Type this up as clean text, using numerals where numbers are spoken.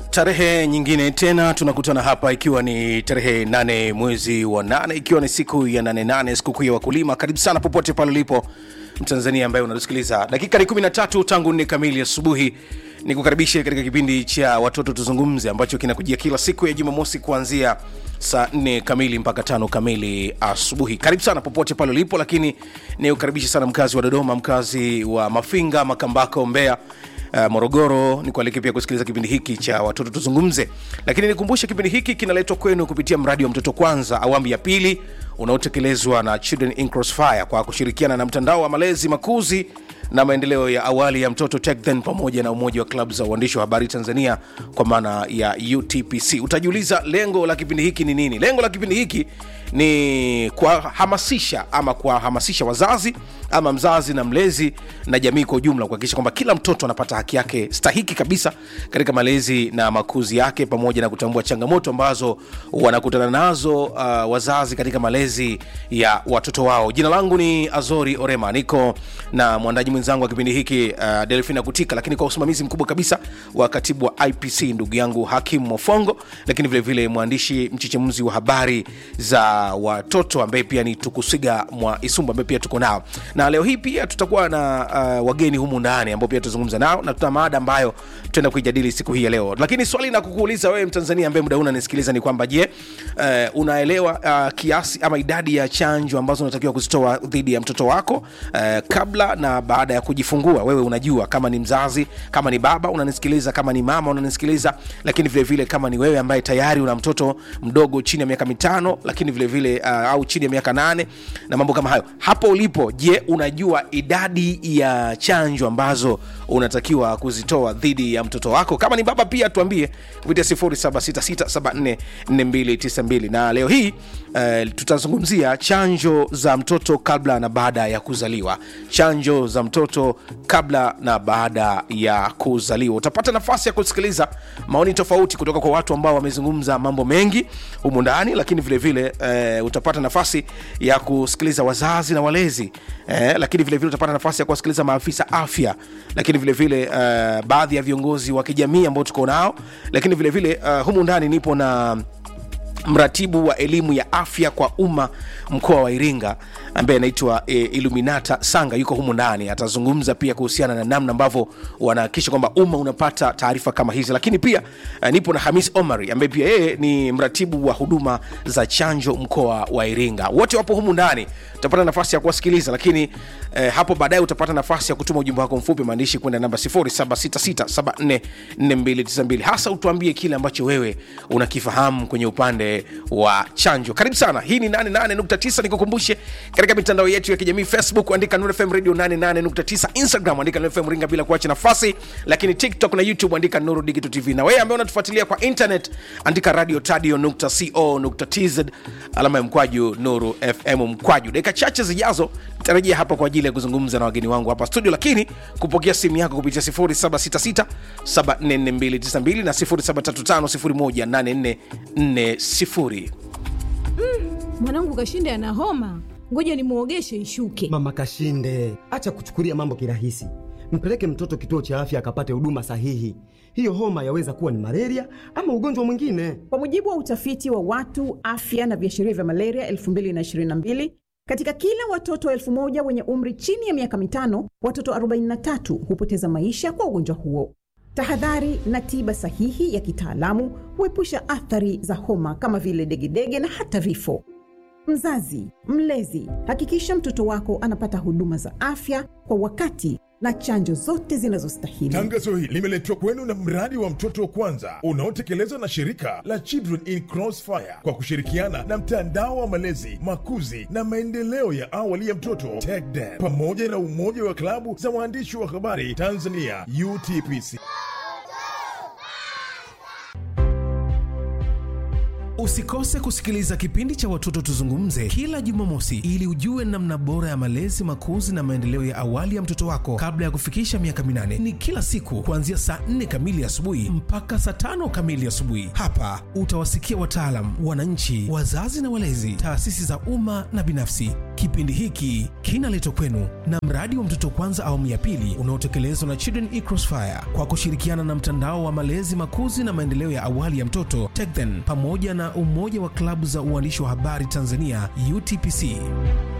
Tarehe nyingine tena tunakutana hapa ikiwa ni tarehe 8 mwezi wa 8 ikiwa ni siku ya 8 siku ya wakulima. Karibu sana popote pale ulipo Mtanzania ambaye unatusikiliza. Dakika ni 13 tangu 4 kamili asubuhi. Nikukaribisha katika kipindi cha Watoto Tuzungumze ambacho kinakujia kila siku ya Jumamosi kuanzia saa 4 kamili mpaka 5 kamili asubuhi. Karibu sana popote pale ulipo, lakini nikukaribisha sana mkazi wa Dodoma, mkazi wa Mafinga, Makambako, Mbeya, Morogoro. Nikualike pia kusikiliza kipindi hiki cha Watoto Tuzungumze. Lakini nikukumbusha kipindi hiki kinaletwa kwenu kupitia mradi wa Mtoto Kwanza awamu ya pili unaotekelezwa na Children in Crossfire kwa kushirikiana na mtandao wa malezi, makuzi na maendeleo ya awali ya mtoto TechThen pamoja na umoja wa club za uandishi wa habari Tanzania kwa maana ya UTPC. Utajiuliza lengo la kipindi hiki ni nini? Lengo la kipindi hiki ni kuhamasisha wazazi ama mzazi na mlezi na jamii kwa ujumla kuhakikisha kwamba kila mtoto anapata haki yake stahiki kabisa katika malezi na makuzi yake, pamoja na kutambua changamoto ambazo wanakutana nazo wazazi katika malezi ya watoto wao. Jina langu ni Azori Orema, niko na mwandaji mwenzangu wa kipindi hiki Delphina Kutika, lakini kwa usimamizi mkubwa kabisa wa katibu wa IPC ndugu yangu Hakim Mofongo, lakini vile vile mwandishi mchechemuzi wa habari za watoto ambaye pia ni Tukusiga mwa Isumba ambaye pia tuko nao. Na leo hii pia tutakuwa na wageni humu ndani ambao pia tutazungumza nao na tuna mada ambayo tutaenda kuijadili siku hii ya leo. Lakini swali na kukuuliza wewe Mtanzania ambaye muda unanisikiliza ni kwamba je, unaelewa kiasi ama idadi ya chanjo ambazo unatakiwa kuzitoa dhidi ya mtoto wako kabla na baada ya kujifungua? Wewe unajua, kama ni mzazi, kama ni baba unanisikiliza, kama ni mama unanisikiliza, lakini vile vile kama ni wewe ambaye tayari una mtoto mdogo chini ya miaka 5, lakini vile vile au chini ya miaka 8 na mambo kama hayo. Hapo ulipo, je, unajua idadi ya chanjo ambazo unatakiwa kuzitoa dhidi ya mtoto wako? Kama ni baba pia tuambie kupitia 0766744292. Na leo hii tutazungumzia chanjo za mtoto kabla na baada ya kuzaliwa. Chanjo za mtoto kabla na baada ya kuzaliwa. Utapata nafasi ya kusikiliza maoni tofauti kutoka kwa watu ambao wamezungumza mambo mengi humu ndani, lakini vile vile utapata nafasi ya kusikiliza wazazi na walezi, lakini vile vile utapata nafasi ya kusikiliza maafisa afya, lakini vile vile baadhi ya viongozi wa kijamii ambao tuko nao, lakini vile vile humu ndani nipo na mratibu wa elimu ya afya kwa umma mkoa wa Iringa ambaye anaitwa Illuminata Sanga, yuko humu ndani. Atazungumza pia kuhusiana na namna ambavyo wanahakikisha kwamba umma unapata taarifa kama hizi. Lakini pia nipo na Hamis Omari ambaye pia yeye ni mratibu wa huduma za chanjo mkoa wa Iringa. Wote wapo humu ndani. Utapata nafasi ya kuwasikiliza, lakini hapo baadaye utapata nafasi ya kutuma ujumbe wako mfupi maandishi kwenda namba 0766744292. Hasa utuambie kile ambacho wewe unakifahamu kwenye upande wa chanjo. Karibu sana. Hii ni 88.9. Nikukumbushe katika mitandao yetu ya kijamii: Facebook andika Nuru FM Radio 88.9, Instagram andika Nuru FM Iringa bila kuacha nafasi, lakini TikTok na YouTube andika Nuru Digital TV. Na wewe ambaye unatufuatilia kwa internet andika radiotadio.co.tz alama ya mkwaju Nuru FM mkwaju. Dakika chache zijazo nitarejea hapa kwa ajili ya kuzungumza na wageni wangu hapa studio, lakini kupokea simu yako kupitia 0766744292 na 0735018440. Mwanangu Kashinde ana homa, ngoja nimuogeshe ishuke. Mama Kashinde, acha kuchukulia mambo kirahisi. Mpeleke mtoto kituo cha afya akapate huduma sahihi. Hiyo homa yaweza kuwa ni malaria ama ugonjwa mwingine. Kwa mujibu wa utafiti wa watu afya na viashiria vya malaria 2022, katika kila watoto 1000 wenye umri chini ya miaka 5, watoto 43 hupoteza maisha kwa ugonjwa huo. Tahadhari na tiba sahihi ya kitaalamu huepusha athari za homa kama vile degedege na hata vifo. Mzazi, mlezi, hakikisha mtoto wako anapata huduma za afya kwa wakati na chanjo zote zinazostahili. Tangazo hili limeletwa kwenu na mradi wa Mtoto Kwanza unaotekelezwa na shirika la Children in Crossfire kwa kushirikiana na mtandao wa malezi, makuzi na maendeleo ya awali ya mtoto TechThen pamoja na umoja wa klabu za waandishi wa habari Tanzania UTPC. Usikose kusikiliza kipindi cha Watoto Tuzungumze kila Jumamosi ili ujue namna bora ya malezi, makuzi na maendeleo ya awali ya mtoto wako kabla ya kufikisha miaka 8. Ni kila siku kuanzia saa 4 kamili asubuhi mpaka saa 5 kamili asubuhi. Hapa utawasikia wataalamu, wananchi, wazazi na walezi, taasisi za umma na binafsi. Kipindi hiki kinaletwa kwenu na mradi wa Mtoto Kwanza awamu ya pili unaotekelezwa na Children in Crossfire kwa kushirikiana na mtandao wa malezi, makuzi na maendeleo ya awali ya mtoto TechThen pamoja na umoja wa klabu za uandishi wa habari Tanzania UTPC.